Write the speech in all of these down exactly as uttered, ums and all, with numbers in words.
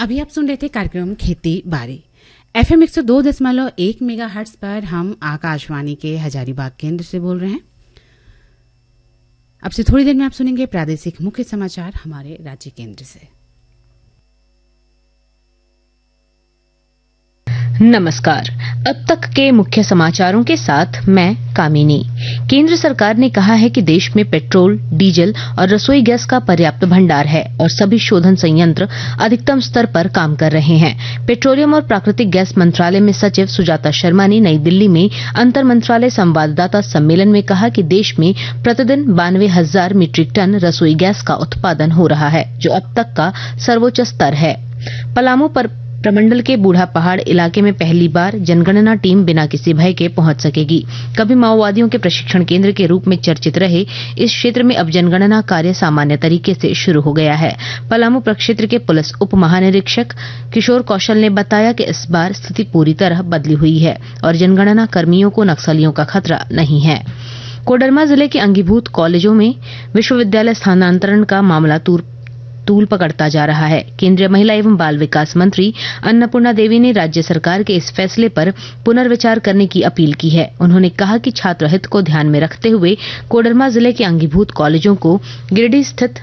अभी आप सुन रहे थे कार्यक्रम खेती बारी। एफएम एक सौ दो दशमलव एक मेगा हर्ट्ज पर हम आकाशवाणी के हजारीबाग केंद्र से बोल रहे हैं। अब से थोड़ी देर में आप सुनेंगे प्रादेशिक मुख्य समाचार हमारे राज्य केंद्र से। नमस्कार। अब तक के मुख्य समाचारों के साथ मैं कामिनी। केंद्र सरकार ने कहा है कि देश में पेट्रोल, डीजल और रसोई गैस का पर्याप्त भंडार है और सभी शोधन संयंत्र अधिकतम स्तर पर काम कर रहे हैं। पेट्रोलियम और प्राकृतिक गैस मंत्रालय में सचिव सुजाता शर्मा ने नई दिल्ली में अंतर मंत्रालय संवाददाता सम्मेलन में कहा कि देश में प्रतिदिन बानवे हजार मीट्रिक टन रसोई गैस का उत्पादन हो रहा है, जो अब तक का सर्वोच्च स्तर है। पलामू पर प्रमंडल के बूढ़ा पहाड़ इलाके में पहली बार जनगणना टीम बिना किसी भय के पहुंच सकेगी। कभी माओवादियों के प्रशिक्षण केंद्र के रूप में चर्चित रहे इस क्षेत्र में अब जनगणना कार्य सामान्य तरीके से शुरू हो गया है। पलामू प्रक्षेत्र के पुलिस उप महानिरीक्षक किशोर कौशल ने बताया कि इस बार स्थिति पूरी तरह बदली हुई है और जनगणना कर्मियों को नक्सलियों का खतरा नहीं है। कोडरमा जिले के अंगीभूत कॉलेजों में विश्वविद्यालय स्थानांतरण का मामला तूर तूल पकड़ता जा रहा है। केंद्रीय महिला एवं बाल विकास मंत्री अन्नपूर्णा देवी ने राज्य सरकार के इस फैसले पर पुनर्विचार करने की अपील की है। उन्होंने कहा कि छात्र हित को ध्यान में रखते हुए कोडरमा जिले के अंगीभूत कॉलेजों को गिरिडीह स्थित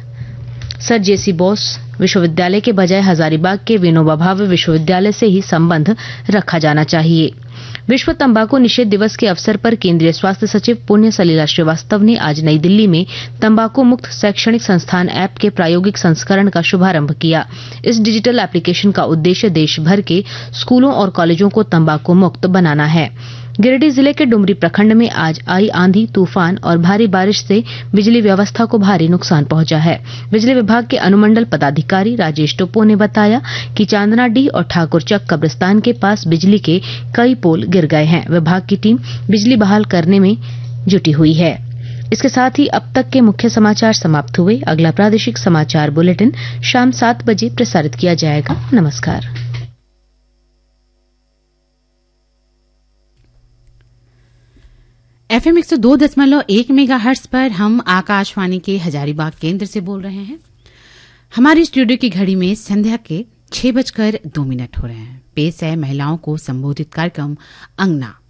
सर जेसी बोस विश्वविद्यालय के बजाय हजारीबाग के विनोबा भावे विश्वविद्यालय से ही संबंध रखा जाना चाहिए। विश्व तंबाकू निषेध दिवस के अवसर पर केंद्रीय स्वास्थ्य सचिव पुण्य सलीला श्रीवास्तव ने आज नई दिल्ली में तंबाकू मुक्त शैक्षणिक संस्थान ऐप के प्रायोगिक संस्करण का शुभारंभ किया। इस डिजिटल एप्लीकेशन का उद्देश्य देश भर के स्कूलों और कॉलेजों को तंबाकू मुक्त बनाना है। गिरिडीह जिले के डुमरी प्रखंड में आज आई आंधी तूफान और भारी बारिश से बिजली व्यवस्था को भारी नुकसान पहुंचा है। बिजली विभाग के अनुमंडल पदाधिकारी राजेश टोपो ने बताया कि चांदनाडीह और ठाकुरचक कब्रिस्तान के पास बिजली के कई पोल गिर गए हैं। विभाग की टीम बिजली बहाल करने में जुटी हुई है। इसके साथ ही अब तक के मुख्य समाचार समाप्त हुए। अगला प्रादेशिक समाचार बुलेटिन शाम सात बजे प्रसारित किया जाएगा। नमस्कार। एफएम एक सौ दो दशमलव एक मेगा हर्ट्ज पर हम आकाशवाणी के हजारीबाग केंद्र से बोल रहे हैं। हमारी स्टूडियो की घड़ी में संध्या के छह बजकर दो मिनट हो रहे हैं। पेश है महिलाओं को संबोधित कार्यक्रम अंगना।